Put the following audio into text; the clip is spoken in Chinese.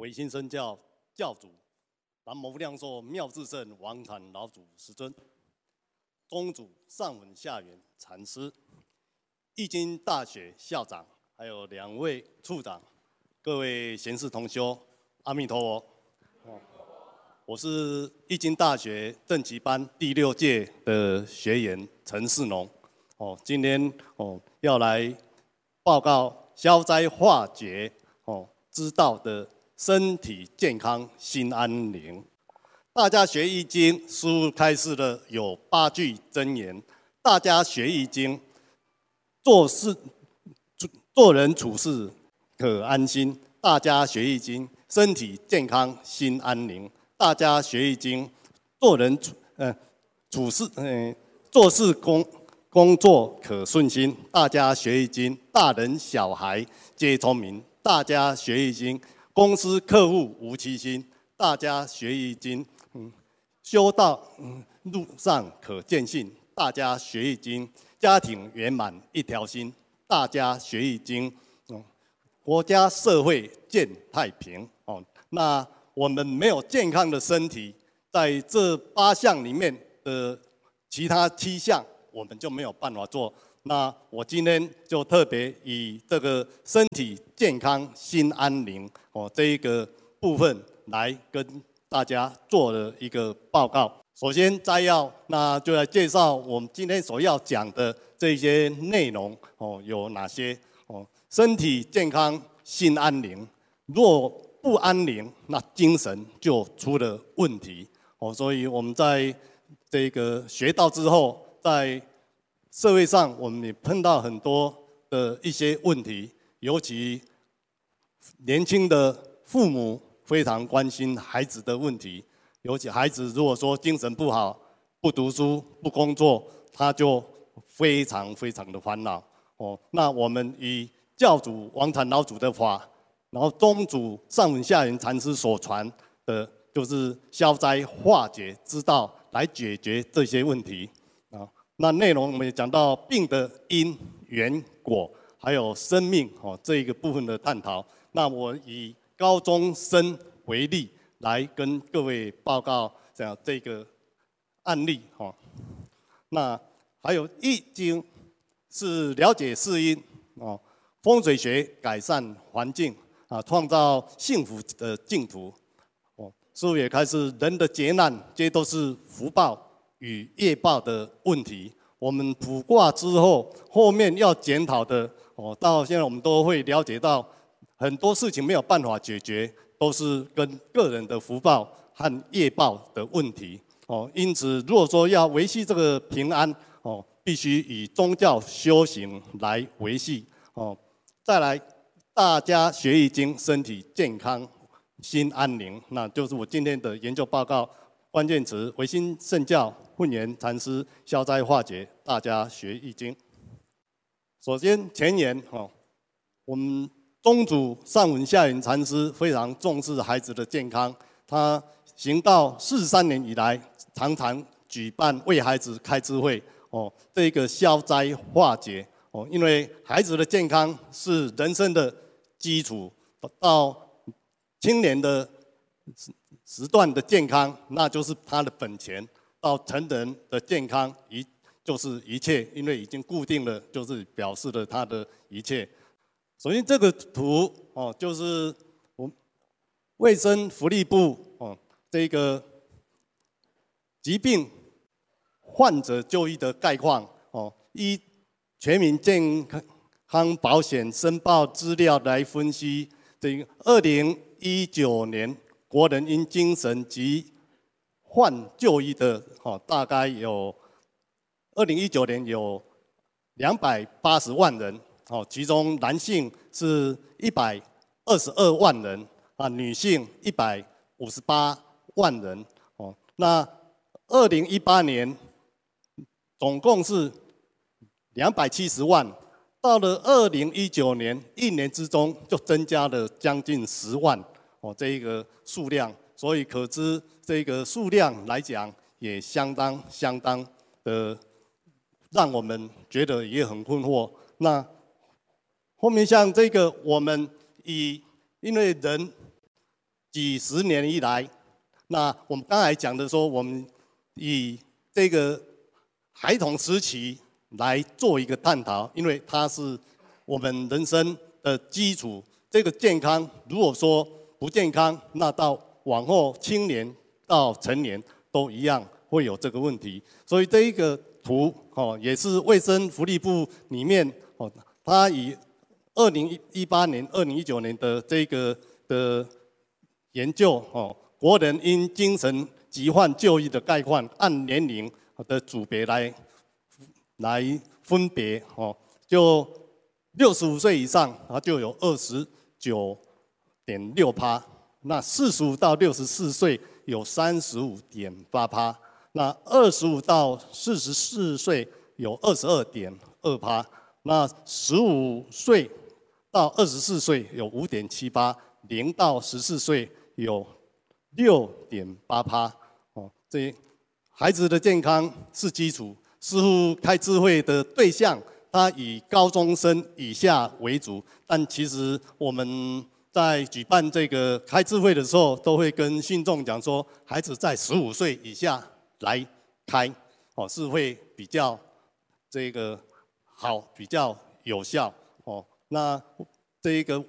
维新生教教主南无量寿妙智胜王禅老祖师尊，宗主上文下元禅师，易经大学校长，还有2位处长，各位贤士同修，阿弥陀佛。我是易经大学正极班第6届的学员陈世农。今天要来报告消灾化解之道的身体健康心安宁。大家学易经，书开示了有8句真言。大家学易经，做人处事可安心。大家学易经，身体健康心安宁。大家学易经，做人处事做事工作可顺心。大家学易经，大人小孩皆聪明。大家学易经，公司客户无欺心。大家学易经，修道路上可见信。大家学易经，家庭圆满一条心。大家学易经，国家社会见太平。那我们没有健康的身体，在这8项里面的其他7项，我们就没有办法做。那我今天就特别以这个身体健康心安宁这一个部分来跟大家做了一个报告。首先摘要，那就来介绍我们今天所要讲的这些内容有哪些身体健康心安宁，若不安宁，那精神就出了问题所以我们在这个学到之后，在社会上我们也碰到很多的一些问题，尤其年轻的父母非常关心孩子的问题，尤其孩子如果说精神不好、不读书、不工作，他就非常的烦恼那我们以教主王禅老祖的法，然后宗主上文下元禅师所传的，就是消灾化解之道，来解决这些问题那内容我们也讲到病的因缘果，还有生命这一个部分的探讨。那我以高中生为例来跟各位报告这个案例那还有易经是了解世因风水学改善环境创造幸福的净土师父也开始，人的劫难皆都是福报与业报的问题。我们卜卦之后，后面要检讨的到现在我们都会了解到，很多事情没有办法解决，都是跟个人的福报和业报的问题因此，如果说要维系这个平安必须以宗教修行来维系再来，大家学易经，身体健康心安宁，那就是我今天的研究报告。关键词：维新圣教混元禅师消灾化解，大家学易经。首先前言我们宗主上文下元禅师非常重视孩子的健康，他行道43年以来，常常举办为孩子开智慧这个消灾化解因为孩子的健康是人生的基础，到青年的时段的健康，那就是他的本钱；到成人的健康，就是一切，因为已经固定了，就是表示了他的一切。首先，这个图就是我们卫生福利部这个疾病患者就医的概况依全民健康保险申报资料来分析，这个2019年。国人因精神疾患就医的大概有2019年有280万人其中男性是122万人女性158万人那2018年总共是270万，到了2019年1年之中就增加了将近10万。这一个数量，所以可知这个数量来讲，也相当的让我们觉得也很困惑。那后面像这个，我们因为人几十年以来，那我们刚才讲的说，我们以这个孩童时期来做一个探讨，因为它是我们人生的基础。这个健康，如果说不健康，那到往后青年到成年都一样会有这个问题。所以这一个图也是卫生福利部里面它以2018年、2019年的这个的研究国人因精神疾患就医的概况，按年龄的组别来分别就65岁以上，它就有29.6%，那45到64岁有35.8%，那25到44岁有22.2%，那15岁到24岁有5.78%，0到14岁有6.8%。这孩子的健康是基础。似乎开智慧的对象，它以高中生以下为主，但其实我们在举办这个开智慧的时候，都会跟信众讲说，孩子在15岁以下来开，是会比较这个好，比较有效。那这个